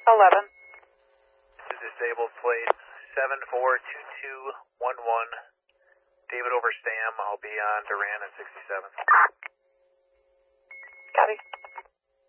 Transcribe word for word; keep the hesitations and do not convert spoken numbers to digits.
eleven. This is disabled plate seven four two two one one. David over Sam. I'll be on Duran at sixty-seven. Copy.